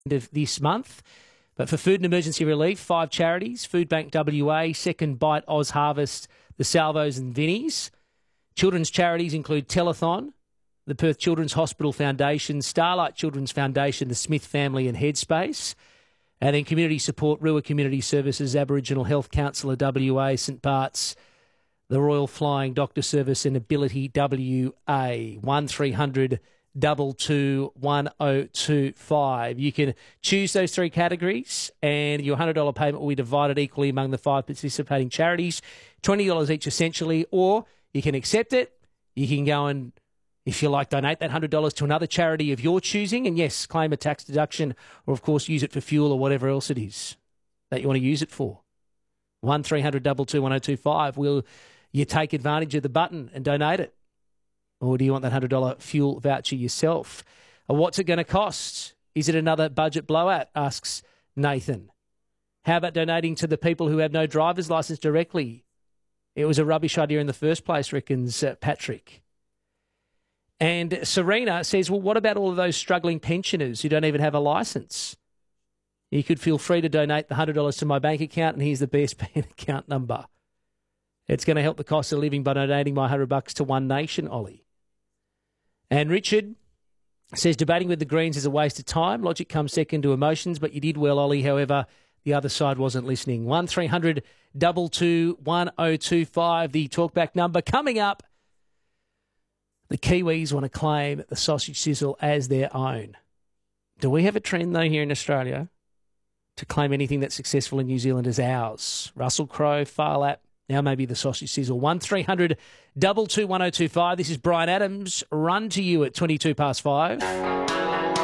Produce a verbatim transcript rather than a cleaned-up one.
of this month. But for food and emergency relief, five charities: Food Bank W A, Second Bite, Oz Harvest, the Salvos and Vinnies. Children's charities include Telethon, the Perth Children's Hospital Foundation, Starlight Children's Foundation, the Smith Family and Headspace. And then community support, Rua Community Services, Aboriginal Health Council of W A, St Bart's, the Royal Flying Doctor Service and Ability W A. one three hundred two two one oh two five. You can choose those three categories and your one hundred dollars payment will be divided equally among the five participating charities, twenty dollars each essentially, or you can accept it. You can go and, if you like, donate that one hundred dollars to another charity of your choosing and, yes, claim a tax deduction or, of course, use it for fuel or whatever else it is that you want to use it for. one three hundred two two one oh two five. Will you take advantage of the button and donate it? Or do you want that one hundred dollars fuel voucher yourself? Or what's it going to cost? Is it another budget blowout? Asks Nathan. How about donating to the people who have no driver's licence directly? It was a rubbish idea in the first place, reckons uh, Patrick. And Serena says, well, what about all of those struggling pensioners who don't even have a licence? You could feel free to donate the one hundred dollars to my bank account, and here's the best bank account number. It's going to help the cost of living by donating my one hundred bucks to One Nation, Ollie. And Richard says, debating with the Greens is a waste of time. Logic comes second to emotions, but you did well, Ollie. However, the other side wasn't listening. one three hundred two two one oh two five, the talkback number. Coming up, the Kiwis want to claim the sausage sizzle as their own. Do we have a trend, though, here in Australia to claim anything that's successful in New Zealand as ours? Russell Crowe, Phar Lap, now maybe the sausage sizzle. one three hundred two two one oh two five. This is Brian Adams. Run to you at twenty-two past five.